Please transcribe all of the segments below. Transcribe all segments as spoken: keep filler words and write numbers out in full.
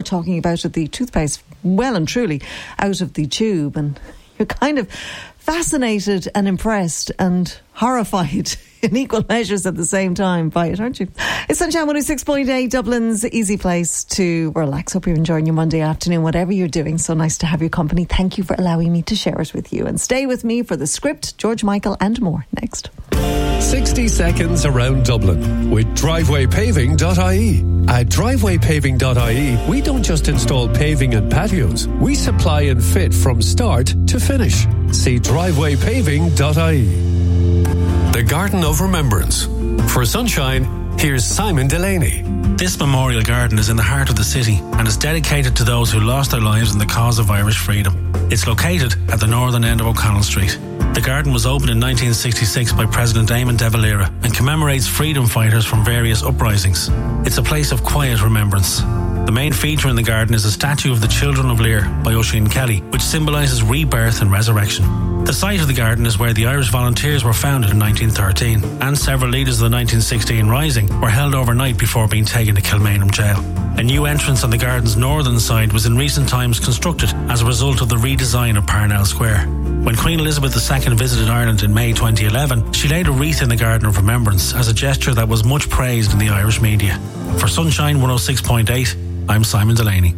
talking about it, the toothpaste well and truly out of the tube, and you're kind of fascinated and impressed and horrified in equal measures at the same time by it, aren't you? It's Sunshine one oh six point eight, Dublin's easy place to relax. Hope you're enjoying your Monday afternoon, whatever you're doing. So nice to have your company. Thank you for allowing me to share it with you. And stay with me for the script, George Michael and more next. sixty seconds around Dublin with driveway paving dot I E. At driveway paving dot I E, we don't just install paving and patios. We supply and fit from start to finish. See driveway paving dot I E. The Garden of Remembrance. For Sunshine, here's Simon Delaney. This memorial garden is in the heart of the city and is dedicated to those who lost their lives in the cause of Irish freedom. It's located at the northern end of O'Connell Street. The garden was opened in nineteen sixty-six by President Eamon de Valera and commemorates freedom fighters from various uprisings. It's a place of quiet remembrance. The main feature in the garden is a statue of the Children of Lear by Oisin Kelly, which symbolises rebirth and resurrection. The site of the garden is where the Irish Volunteers were founded in nineteen thirteen, and several leaders of the nineteen sixteen Rising were held overnight before being taken to Kilmainham Jail. A new entrance on the garden's northern side was in recent times constructed as a result of the redesign of Parnell Square. When Queen Elizabeth the Second visited Ireland in May twenty eleven, she laid a wreath in the Garden of Remembrance as a gesture that was much praised in the Irish media. For Sunshine one oh six point eight, I'm Simon Delaney.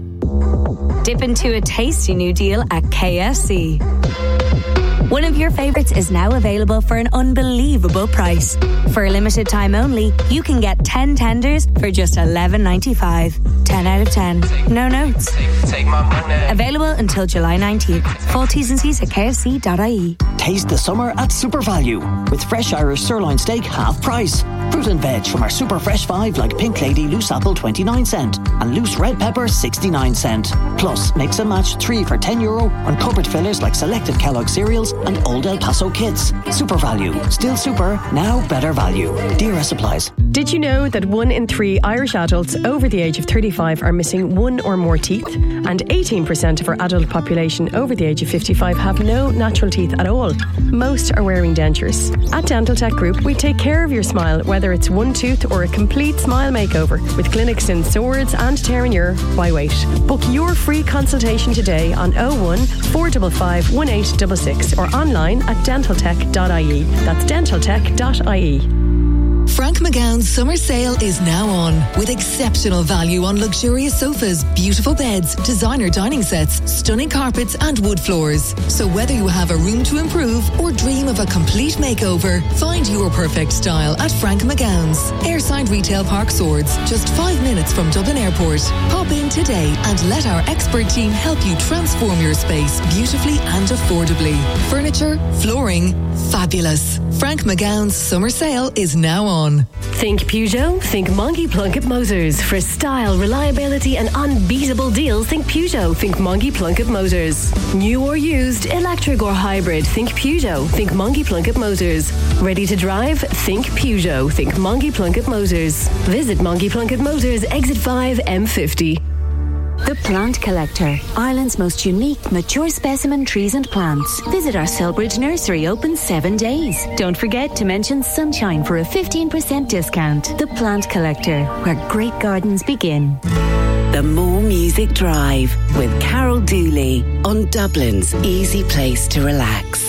Dip into a tasty new deal at K F C. One of your favourites is now available for an unbelievable price. For a limited time only, you can get ten tenders for just eleven ninety-five. ten out of ten. No notes. Take my money. Available until July nineteenth. Full T's and C's at K F C dot I E. Taste the summer at Super Value with fresh Irish sirloin steak half price. Fruit and veg from our Super Fresh five like Pink Lady loose apple twenty-nine cent and loose red pepper sixty-nine cent. Plus mix and match three for ten euro on cupboard fillers like selected Kellogg cereals and Old El Paso kits. Super Value. Still super, now better value. D R S applies. Did you know that one in three Irish adults over the age of thirty-five are missing one or more teeth? And eighteen percent of our adult population over the age of fifty-five have no natural teeth at all. Most are wearing dentures. At Dental Tech Group, we take care of your smile, whether it's one tooth or a complete smile makeover. With clinics in Swords and Terenure, why wait? Book your free consultation today on oh one, four five five, one eight six six or online at dental tech dot I E. That's dental tech dot I E. Frank McGowan's summer sale is now on with exceptional value on luxurious sofas, beautiful beds, designer dining sets, stunning carpets and wood floors. So whether you have a room to improve or dream of a complete makeover, find your perfect style at Frank McGowan's. Airside Retail Park Swords, just five minutes from Dublin Airport. Pop in today and let our expert team help you transform your space beautifully and affordably. Furniture, flooring, fabulous. Frank McGowan's summer sale is now on. Think Peugeot? Think Monkey Plunkett Motors. For style, reliability and unbeatable deals, think Peugeot. Think Monkey Plunkett Motors. New or used, electric or hybrid, think Peugeot. Think Monkey Plunkett Motors. Ready to drive? Think Peugeot. Think Monkey Plunkett Motors. Visit Monkey Plunkett Motors, exit five, M fifty. The Plant Collector, Ireland's most unique mature specimen trees and plants. Visit our Selbridge nursery, open seven days. Don't forget to mention Sunshine for a fifteen percent discount. The Plant Collector, where great gardens begin. The More Music Drive with Carol Dooley on Dublin's easy place to relax.